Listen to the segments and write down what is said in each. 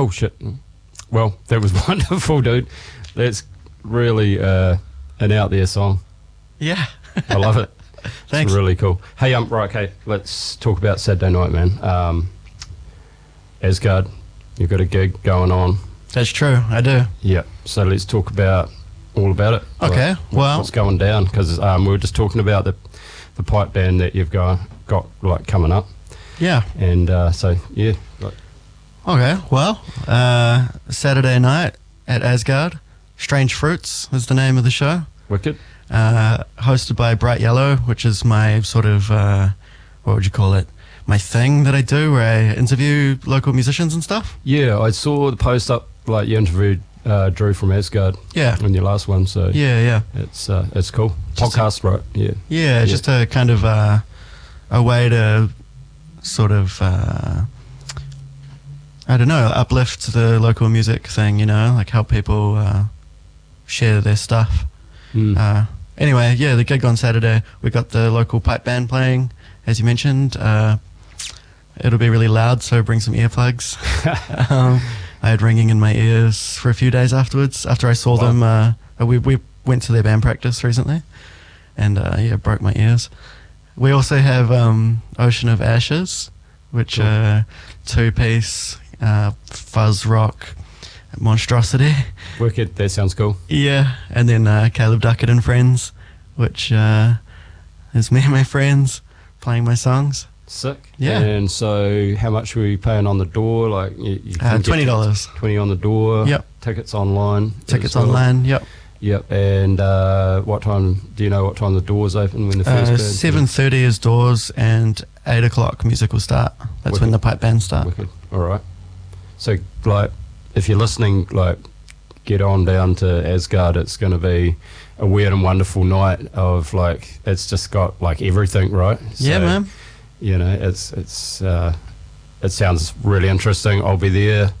Oh shit! Well, that was wonderful, dude. That's really an out there song. Yeah. I love it. Thanks. It's really cool. Hey, right, okay, let's talk about Saturday night, man. Asgard, you've got a gig going on. That's true, I do. Yeah, so let's talk about all about it. Okay, well... What's going down, because we were just talking about the pipe band that you've got like coming up. Yeah. And so, yeah. Like, okay, well, Saturday night at Asgard, Strange Fruits is the name of the show. wicked. Hosted by Bright Yellow, which is my sort of, what would you call it? My thing that I do where I interview local musicians and stuff. Yeah, I saw the post up, like you interviewed Drew from Asgard. Yeah. In your last one, so Yeah. it's cool. Just Podcast, right? Yeah. Yeah, just a kind of a way to sort of, I don't know, uplift the local music thing, you know, like help people share their stuff. Anyway, yeah, the gig on Saturday, we got the local pipe band playing, as you mentioned. It'll be really loud, so bring some earplugs. I had ringing in my ears for a few days afterwards, after I saw them. We went to their band practice recently, and broke my ears. We also have Ocean of Ashes, which Cool. Two-piece fuzz rock monstrosity. Wicked, that sounds cool. Yeah, and then Caleb Duckett and Friends, which is me and my friends playing my songs. Sick. Yeah. And so how much were you paying on the door? Like you can get $20. 20 on the door. Yep. Tickets online. Tickets as well. online, yep. Yep. And what time, do you know what time the doors open when the first band? 7:30 is doors and 8 o'clock music will start. That's when Wicked. the pipe bands start. Wicked. All right. So like if you're listening, like get on down to Asgard. It's going to be a weird and wonderful night of like, it's just got like everything, right? Yeah, So, man. you know, it sounds really interesting. I'll be there.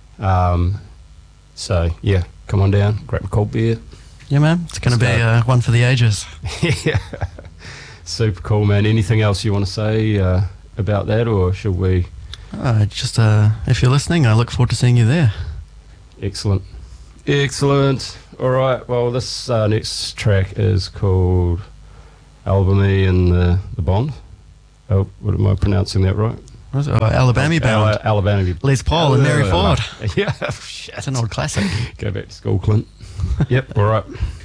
So yeah, come on down, grab a cold beer. Yeah, man. It's going to Let's be one for the ages. Yeah, super cool, man. Anything else you want to say about that, or should we? Just if you're listening, I look forward to seeing you there. Excellent. All right, well, this next track is called Albany and the Bond. Oh, what am I pronouncing that right? What is it? Alabama Bound. Alabama. Les Paul and Mary Ford. Yeah, shit. That's an old classic. Go back to school, Clint. Yep, all right.